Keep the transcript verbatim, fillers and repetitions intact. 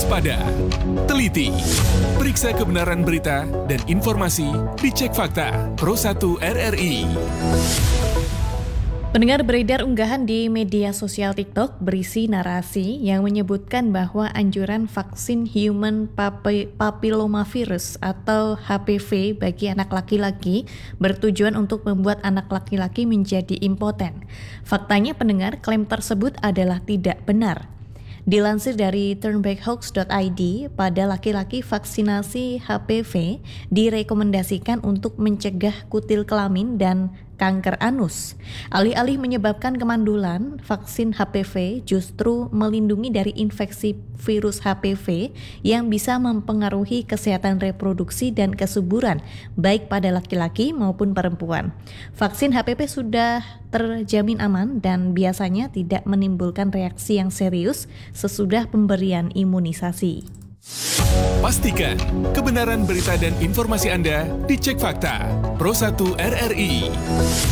waspada, teliti, periksa kebenaran berita dan informasi, dicek fakta. Pro satu R R I. Pendengar, beredar unggahan di media sosial TikTok berisi narasi yang menyebutkan bahwa anjuran vaksin Human Papillomavirus atau H P V bagi anak laki-laki bertujuan untuk membuat anak laki-laki menjadi impoten. Faktanya, pendengar, klaim tersebut adalah tidak benar. Dilansir dari turnbackhoax dot I D, pada laki-laki vaksinasi H P V direkomendasikan untuk mencegah kutil kelamin dan kanker anus. Alih-alih menyebabkan kemandulan, vaksin H P V justru melindungi dari infeksi virus H P V yang bisa mempengaruhi kesehatan reproduksi dan kesuburan, baik pada laki-laki maupun perempuan. Vaksin H P V sudah terjamin aman dan biasanya tidak menimbulkan reaksi yang serius sesudah pemberian imunisasi. Pastikan kebenaran berita dan informasi Anda dicek fakta. Pro satu R R I.